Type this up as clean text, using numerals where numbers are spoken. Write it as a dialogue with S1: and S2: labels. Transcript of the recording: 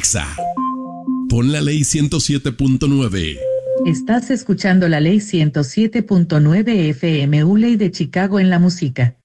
S1: Exa. Pon la ley 107.9.
S2: Estás escuchando la ley 107.9 FM, ley de Chicago en la música.